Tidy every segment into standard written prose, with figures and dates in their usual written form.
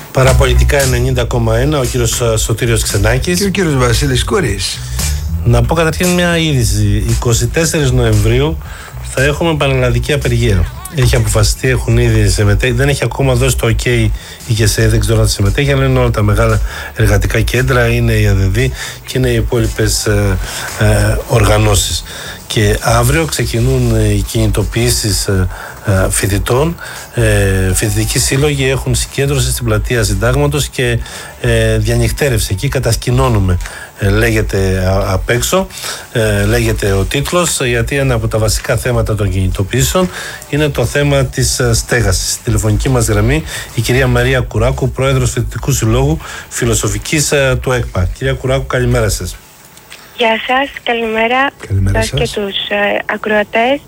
Παραπολιτικά 90,1, ο κύριος Σωτήριος Ξενάκης και ο κύριος Βασίλης Κούρης. Να πω καταρχήν μια είδηση. 24 Νοεμβρίου θα έχουμε πανελλαδική απεργία. Έχει αποφασιστεί, έχουν ήδη συμμετέχει. Δεν έχει ακόμα δώσει το OK η ΓΕΣΕ, δεν ξέρω αν θα συμμετέχει, αλλά είναι όλα τα μεγάλα εργατικά κέντρα, είναι η ΑΔΔ και είναι οι υπόλοιπες οργανώσεις. Και αύριο ξεκινούν οι κινητοποιήσεις φοιτητών. Φοιτητικοί σύλλογοι έχουν συγκέντρωση στην πλατεία Συντάγματος και διανυκτέρευση. Εκεί κατασκηνώνουμε, λέγεται απ' έξω, λέγεται ο τίτλος, γιατί ένα από τα βασικά θέματα των κινητοποιήσεων είναι το θέμα της στέγασης. Στη τηλεφωνική μας γραμμή η κυρία Μαρία Κουράκου, πρόεδρος Φοιτητικού Συλλόγου Φιλοσοφικής του ΕΚΠΑ. Κυρία Κουράκου, καλημέρα σας. Γεια σας, καλημέρα σας και τους ακροατές.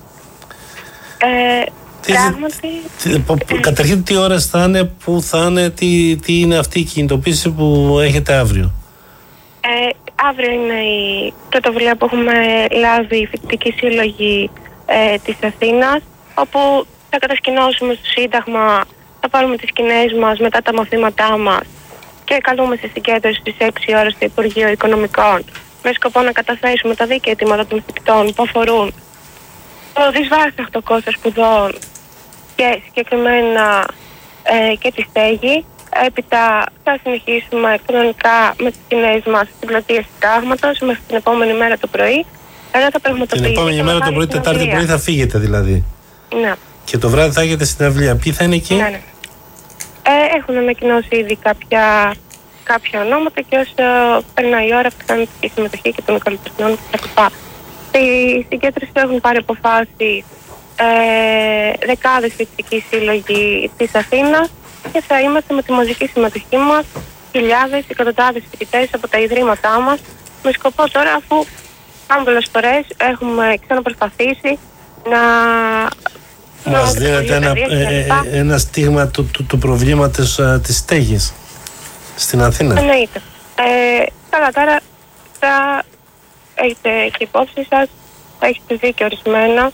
Καταρχήν τι ώρες θα είναι, πού θα είναι, τι είναι αυτή η κινητοποίηση που έχετε αύριο? Αύριο είναι η πρωτοβουλία που έχουμε λάβει η Φοιτητική Σύλλογη της Αθήνας, όπου θα κατασκηνώσουμε στο Σύνταγμα, θα πάρουμε τις σκηνές μας μετά τα μαθήματά μας και καλούμε στη συγκέντρωση στις 6 ώρες στο Υπουργείο Οικονομικών με σκοπό να καταθέσουμε τα δίκαια αιτήματα των φοιτητών που αφορούν το δυσβάσταχτο κόστος σπουδών και συγκεκριμένα και τη στέγη. Έπειτα θα συνεχίσουμε κανονικά με τις σκηνές μας στην πλατεία Συντάγματος μέχρι την επόμενη μέρα το πρωί. Την επόμενη μέρα το πρωί, Τετάρτη πρωί θα φύγετε δηλαδή? Ναι. Και το βράδυ θα έχετε συναυλία. Ποιοι θα είναι εκεί? Ναι. Έχουν ανακοινώσει ήδη κάποια ονόματα και όσο περνάει η ώρα αυξάνεται η συμμετοχή και των καλλιτεχνών κτλ. Στη συγκέντρωση έχουν πάρει αποφάσεις δεκάδες φοιτητικοί σύλλογοι της Αθήνας και θα είμαστε με τη μαζική συμμετοχή μας χιλιάδες, εκατοντάδες φοιτητές από τα ιδρύματά μας, με σκοπό τώρα, αφού άμπολες φορές έχουμε ξαναπροσπαθήσει να μας δίνετε ένα στίγμα του προβλήματος της στέγης στην Αθήνα? Εννοείται. Καλά, τώρα θα έχετε και υπόψη σας, θα έχετε δίκιο ορισμένα.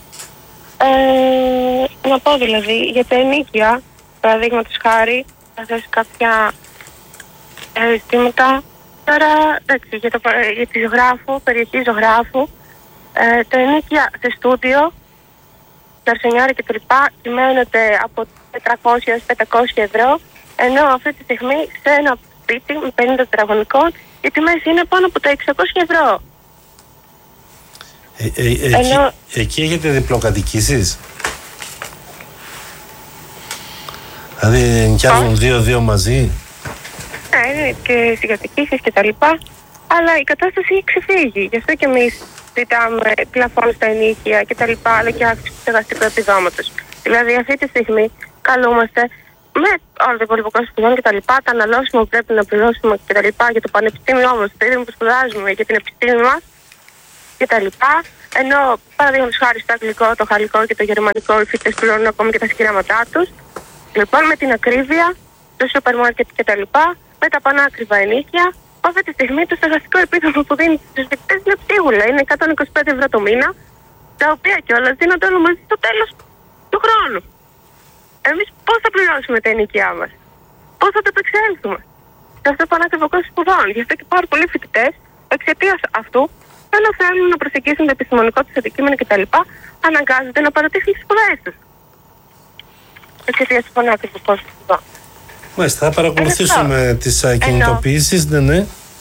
Να πω δηλαδή για τα ενίκια, παραδείγματος χάρη, θα θέσει κάποια ζητήματα. Τώρα, εντάξει, για τη ζωγράφου, περιοχή ζωγράφου, τα ενίκια σε στούντιο, τα αρσενιάρια και τα λοιπά, κυμαίνονται από 400 έως 500 ευρώ, ενώ αυτή τη στιγμή σε ένα σπίτι με 50 τετραγωνικών οι τιμές είναι πάνω από τα 600 ευρώ. Εκεί έχετε διπλοκατοικήσεις? Δηλαδή νοικιάζουν 2-2 μαζί? Ναι, είναι και συγκατοικήσεις και τα λοιπά, αλλά η κατάσταση έχει ξεφύγει. Γι' αυτό και εμείς ζητάμε πλαφόν στα ενίκια και τα λοιπά, αλλά και αύξηση του στεγαστικού επιδόματος. Δηλαδή αυτή τη στιγμή καλούμαστε με όλο το υπόλοιπο κόστος σπουδών και τα λοιπά, τα αναλώσιμα που πρέπει να πληρώσουμε και τα λοιπά για το πανεπιστήμιό μας, το ίδιο που σπουδάζουμε για την επιστήμη μας και τα λοιπά. Ενώ παραδείγματος χάρη στο αγγλικό, το γαλλικό και το γερμανικό οι φοιτητές πληρώνουν ακόμη και τα σχήματά τους. Λοιπόν, με την ακρίβεια, το σούπερ μάρκετ και τα λοιπά, με τα πανάκριβα ενίκια, αυτή τη στιγμή το στεγαστικό επίδομα που δίνει στους φοιτητές είναι ψίγουλα. Είναι 125 ευρώ το μήνα, τα οποία κιόλας δίνονται όλο μαζί στο τέλος του χρόνου. Εμείς πώς θα πληρώσουμε τα ενοικιά μας, πώς θα το επεξέλθουμε σε αυτό το πανάκριβο κόστος σπουδών? Γι' αυτό και πάρα πολλοί φοιτητές εξαιτίας αυτού, ενώ θέλουν να προσεγγίσουν το επιστημονικό τους αντικείμενο κτλ., αναγκάζονται να παρατήσουν τις σπουδές τους εξαιτίας του πανάκριβου κόστους σπουδών. Μάλιστα, θα παρακολουθήσουμε τις κινητοποιήσεις, ναι.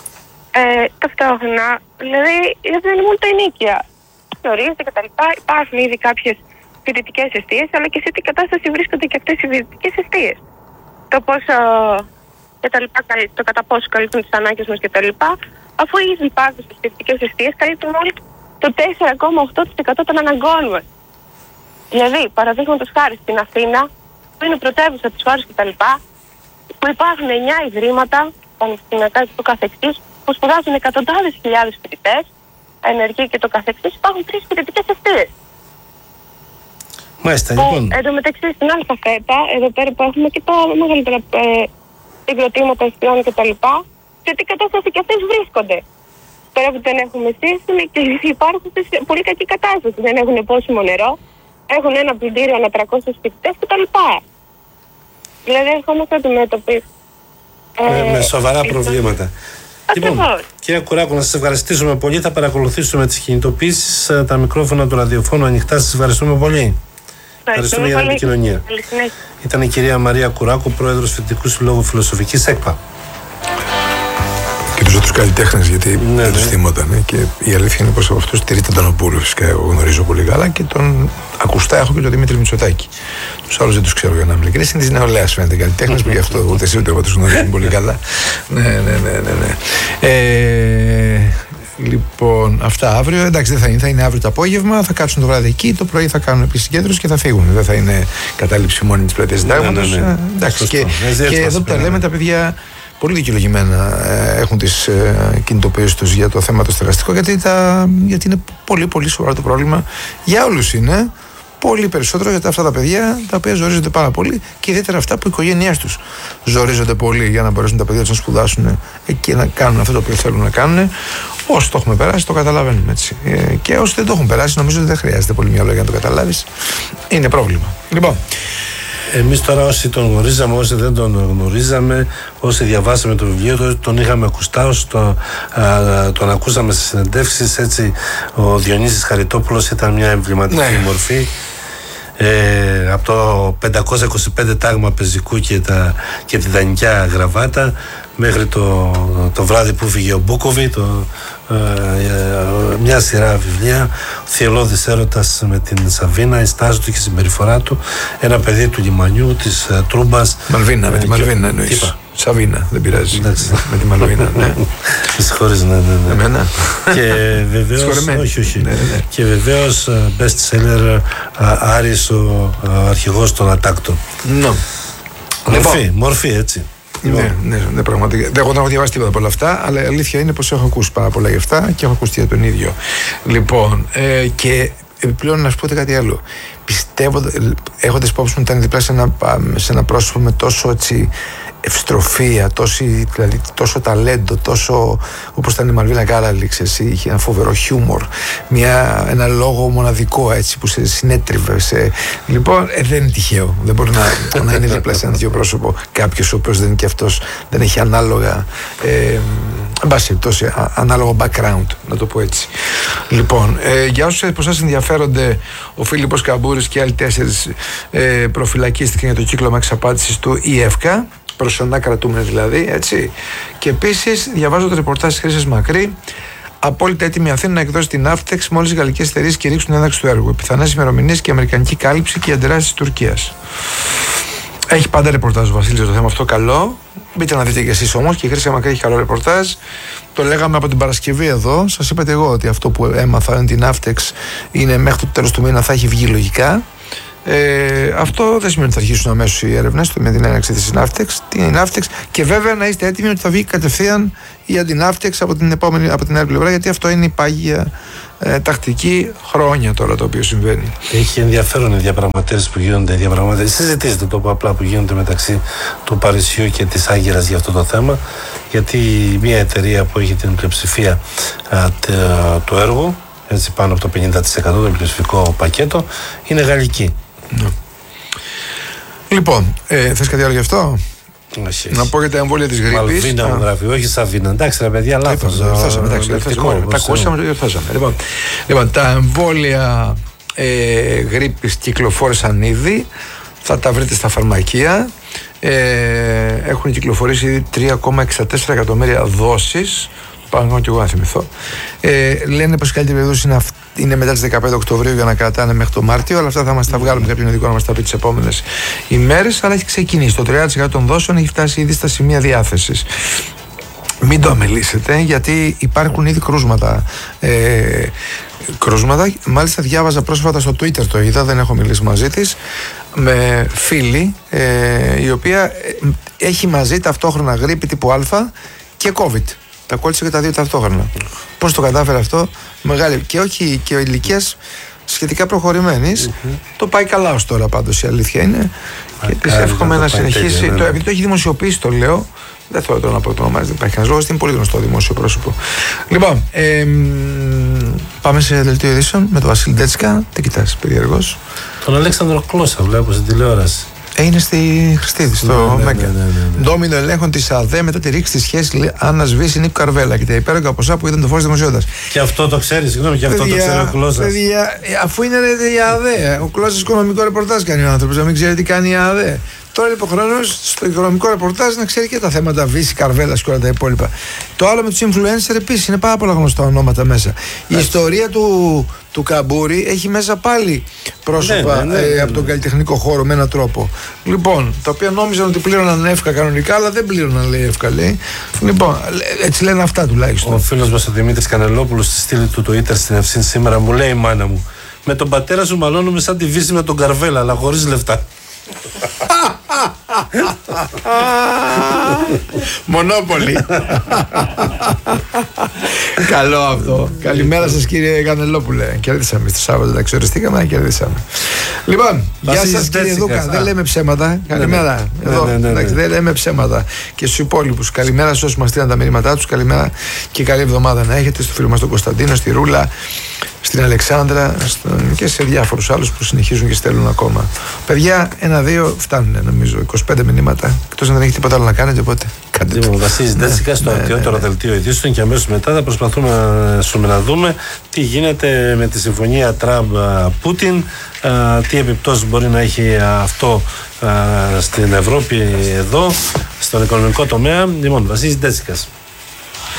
Ταυτόχρονα, δηλαδή, δεν είναι μόνο τα ενίκια. Γνωρίζετε και τα λοιπά, υπάρχουν ήδη κάποιες φοιτητικές εστίες, αλλά και σε τι κατάσταση βρίσκονται και αυτές οι φοιτητικές εστίες. Το πόσο και τα λοιπά, το κατά πόσο καλύπτουν τις ανάγκες μας και τα λοιπά, αφού ήδη υπάρχουν στις φοιτητικές εστίες, καλύπτουν όλοι το 4,8% των αναγκών μας. Δηλαδή, παραδείγματος χάρη στην Αθήνα, που είναι πρωτεύουσα της χώρας κτλ., που υπάρχουν 9 ιδρύματα, πανεπιστημιακά και το καθεξής, που σπουδάζουν εκατοντάδες χιλιάδες φοιτητές, ενεργοί και το καθεξής, υπάρχουν 3 φοιτητικές εστίες. Μάλιστα, λοιπόν. Εν τω μεταξύ στην ΑΦΕΤΑ, εδώ πέρα που έχουμε και τα μεγαλύτερα συγκροτήματα εστιών κτλ., σε τι κατάσταση και αυτές βρίσκονται. Τώρα που δεν έχουμε σύστημα και υπάρχουν σε πολύ κακή κατάσταση. Δεν έχουν πόσιμο νερό, έχουν ένα πλυντήριο ανά 300 φοιτητές κτλ. Δηλαδή, ερχόμαστε αντιμέτωποι Με σοβαρά προβλήματα. Λοιπόν, Ακριβώς. κύριε Κουράκου, να σας ευχαριστήσουμε πολύ. Θα παρακολουθήσουμε τις κινητοποιήσεις. Τα μικρόφωνα του ραδιοφώνου ανοιχτά. Σας ευχαριστούμε πολύ. Ευχαριστούμε για την επικοινωνία. Ήταν η κυρία Μαρία Κουράκου, πρόεδρος Φοιτητικού Συλλόγου Φιλοσοφικής ΕΚΠΑ. Και τους otros καλλιτέχνες, γιατί δεν τους θυμόταν. Και η αλήθεια είναι πως από αυτούς τη Ρίτα Ντανοπούλου, φυσικά εγώ γνωρίζω πολύ καλά, και τον ακουστά έχω και τον Δημήτρη Μητσοτάκη. Τους άλλους δεν τους ξέρω για να είμαι ειλικρινής. Είναι της νεολαίας φαίνεται καλλιτέχνες, που γι' αυτό ούτε εσύ ούτε εγώ τους γνωρίζουμε πολύ καλά. Ναι. Λοιπόν, αυτά αύριο. Εντάξει, δεν θα είναι. Θα είναι αύριο το απόγευμα. Θα κάτσουν το βράδυ εκεί. Το πρωί θα κάνουν επίσης συγκέντρωση και θα φύγουν. Δεν θα είναι κατάληψη μόνη της πλατείας Συντάγματος. Εντάξει, και εδώ που τα λέμε, τα παιδιά πολύ δικαιολογημένα έχουν τις κινητοποιήσεις τους για το θέμα το στεγαστικό, γιατί είναι πολύ πολύ σοβαρό το πρόβλημα. Για όλους είναι. Πολύ περισσότερο για αυτά τα παιδιά τα οποία ζορίζονται πάρα πολύ, και ιδιαίτερα αυτά που οι οικογένειές τους ζορίζονται πολύ για να μπορέσουν τα παιδιά τους να σπουδάσουν και να κάνουν αυτό το οποίο θέλουν να κάνουν. Όσοι το έχουμε περάσει, το καταλαβαίνουμε έτσι. Και όσοι δεν το έχουν περάσει, νομίζω ότι δεν χρειάζεται πολύ μυαλό για να το καταλάβεις. Είναι πρόβλημα. Λοιπόν. Εμείς τώρα, όσοι τον γνωρίζαμε, όσοι δεν τον γνωρίζαμε, όσοι διαβάσαμε το βιβλίο, τον είχαμε ακουστά, όσοι τον ακούσαμε στις συνεντεύξεις, έτσι, ο Διονύσης Χαριτόπουλος ήταν μια εμβληματική μορφή. Από το 525 τάγμα πεζικού και τη δανεικιά γραβάτα, μέχρι το βράδυ που φύγε ο Μπούκοβι, μια σειρά βιβλία, ο θυελλώδης έρωτας με την Σαβίνα, η στάση του και η συμπεριφορά του, ένα παιδί του λιμανιού, της Τρούμπας. Μαλβίνα, με τη Μαλβίνα εννοείς. Σαβίνα, δεν πειράζει. Με τη Μαλβίνα, ναι. Συγχωρείς, ναι. Εμένα. Και βεβαίως, όχι. Και βεβαίως best seller Άρης, ο αρχηγός των Ατάκτων. Μορφή, έτσι. Ναι, πραγματικά. Εγώ δεν έχω διαβάσει τίποτα από όλα αυτά, αλλά η αλήθεια είναι πως έχω ακούσει πάρα πολλά γι' αυτά και έχω ακούσει για τον ίδιο. Λοιπόν, και επιπλέον να σου πω κάτι άλλο. Πιστεύω, έχοντας υπόψη μου, ήταν διπλά σε ένα πρόσωπο με τόσο έτσι ευστροφία, δηλαδή, τόσο ταλέντο, τόσο, όπως ήταν η Μαλβίνα Γκάλαλιξ, είχε ένα φοβερό χιούμορ, ένα λόγο μοναδικό, έτσι, που σε συνέτριβε. Λοιπόν, δεν είναι τυχαίο. Δεν μπορεί να είναι δίπλα σε ένα τέτοιο πρόσωπο κάποιος ο οποίος δεν είναι και αυτός, δεν έχει ανάλογα, ανάλογο background, να το πω έτσι. Λοιπόν, για όσους από εσάς ενδιαφέρονται, ο Φίλιππος Καμπούρης και άλλοι 4 προφυλακίστηκαν για το κύκλωμα εξαπάτησης του ΙΕΦΚΑ, προσωρινά κρατούμενοι δηλαδή, έτσι. Και επίσης διαβάζω το ρεπορτάζ της Χρύσης Μακρύ. Απόλυτα έτοιμη Αθήνα να εκδώσει την Avtex μόλις οι γαλλικές εταιρείες κηρύξουν την ένταξη του έργου. Πιθανές ημερομηνίες και αμερικανική κάλυψη και οι αντιδράσεις της Τουρκίας. Έχει πάντα ρεπορτάζ ο Βασίλης για το θέμα αυτό, καλό. Μπείτε να δείτε κι εσείς όμως, και η Χρύση Μακρύ έχει καλό ρεπορτάζ. Το λέγαμε από την Παρασκευή εδώ. Σας είπατε εγώ ότι αυτό που έμαθα είναι την Avtex είναι μέχρι το τέλος του μήνα θα έχει βγει λογικά. Αυτό δεν σημαίνει ότι θα αρχίσουν αμέσως οι έρευνες με την έναρξη της Avtex, και βέβαια να είστε έτοιμοι ότι θα βγει κατευθείαν η Avtex από την άλλη πλευρά, γιατί αυτό είναι η πάγια τακτική χρόνια τώρα το οποίο συμβαίνει. Έχει ενδιαφέρον οι διαπραγματεύσεις που γίνονται, συζητήστε το απλά που γίνονται μεταξύ του Παρισιού και της Άγκυρας για αυτό το θέμα, γιατί μια εταιρεία που έχει την πλειοψηφία του έργου, έτσι πάνω από το 50% το πλειοψηφικό πακέτο, είναι γαλλική. Ναι. Λοιπόν, θες κάτι άλλο γι' αυτό? Να πω για τα εμβόλια της γρίπης. Μαλβίνα μου γράφει, όχι Σαβίνα. Εντάξει ρε παιδιά, λάθος. Τα ακούσαμε, το διορθώσαμε. Λοιπόν, τα εμβόλια γρίπης κυκλοφόρησαν ήδη. Θα τα βρείτε στα φαρμακεία. Έχουν κυκλοφορήσει ήδη 3,64 εκατομμύρια δόσεις. Πάνω και εγώ να θυμηθώ. Λένε πως η καλύτερη περίπτωση είναι μετά τις 15 Οκτωβρίου για να κρατάνε μέχρι το Μάρτιο, αλλά αυτά θα μας τα βγάλουμε κάποιον ειδικό να μας τα πει τις επόμενες ημέρες. Αλλά έχει ξεκινήσει. Το 30% των δόσεων έχει φτάσει ήδη στα σημεία διάθεσης. Μην το αμελήσετε, γιατί υπάρχουν ήδη κρούσματα. Μάλιστα διάβαζα πρόσφατα στο Twitter, το είδα, δεν έχω μιλήσει μαζί της, με φίλη η οποία έχει μαζί ταυτόχρονα γρίπη τύπου Α και COVID. Τα κόλλησε και τα δύο ταυτόχρονα. Πώς το κατάφερε αυτό? Μεγάλη, και όχι και ηλικίας σχετικά προχωρημένης. Το πάει καλά ως τώρα, πάντως η αλήθεια είναι. Και της εύχομαι να συνεχίσει. Επειδή το έχει δημοσιοποιήσει, το λέω. Δεν θέλω τώρα να πω το όνομά, δεν υπάρχει κανένας λόγος. Είναι πολύ γνωστό δημόσιο πρόσωπο. Λοιπόν, πάμε σε δελτίο ειδήσεων με τον Βασίλη Ντέτσικα. Τι κοιτάς, περίεργος? Τον Αλέξανδρο Κλώσσα βλέπω στην τηλεόραση. Είναι στη Χριστίδη, στο Μέγκα. Ντόμινο ελέγχων τη ΑΔΕ μετά τη ρήξη τη σχέση Άννα Βύση Νίκου Καρβέλα και τα υπέρογκα ποσά που ήταν το φως δημοσιότητας. Και αυτό το ξέρει, συγγνώμη, και αυτό το ξέρει ο Κλώσας. Παιδιά, αφού είναι η ΑΔΕ, ο Κλώσας οικονομικό ρεπορτάζ κάνει ο άνθρωπος, να μην ξέρει τι κάνει η ΑΔΕ. Τώρα είναι υποχρεωμένος στο οικονομικό ρεπορτάζ να ξέρει και τα θέματα Βύση, Καρβέλας και όλα τα υπόλοιπα. Το άλλο με τους influencer επίσης είναι πάρα πολλά γνωστά ονόματα μέσα. Η ιστορία του Καμπούρη έχει μέσα πάλι πρόσωπα από τον καλλιτεχνικό χώρο με έναν τρόπο. Λοιπόν, τα οποία νόμιζαν ότι πλήρωναν εύκα κανονικά, αλλά δεν πλήρωναν, λέει, εύκα, λέει. Λοιπόν, έτσι λένε αυτά τουλάχιστον. Ο φίλος μας ο Δημήτρης Κανελόπουλος στη στήλη του Twitter στην Ευσύν σήμερα μου λέει: η μάνα μου, με τον πατέρα σου μαλώνουμε σαν τη Βύση με τον Καρβέλα, αλλά χωρίς λεφτά. Μονόπολη. Καλό αυτό. Καλημέρα σας, κύριε Κανελόπουλε. Κερδίσαμε στο Σάββατο, τα εξοριστήκαμε, κερδίσαμε. Λοιπόν, γεια σας, κύριε Δούκα. Δεν λέμε ψέματα. Καλημέρα. Δεν λέμε ψέματα. Και στους υπόλοιπους, καλημέρα σε όσους μας στείλαν τα μηνύματά τους. Καλημέρα και καλή εβδομάδα να έχετε. Στο φίλο μας τον Κωνσταντίνο, στη Ρούλα, στην Αλεξάνδρα και σε διάφορους άλλους που συνεχίζουν και στέλνουν ακόμα. Παιδιά, 1-2 φτάνουν νομίζω. 25 μηνύματα. Εκτός αν δεν έχει τίποτα άλλο να κάνετε, οπότε κάντε το. Βασίζει Ντέτσικα στο αρτιότερο δελτίο ειδήσεων και αμέσως μετά θα προσπαθούμε να δούμε τι γίνεται με τη συμφωνία Τραμπ-Πούτιν, τι επιπτώσεις μπορεί να έχει αυτό στην Ευρώπη εδώ, στον οικονομικό τομέα. Λοιπόν, Βασίζει Ντέτσικας.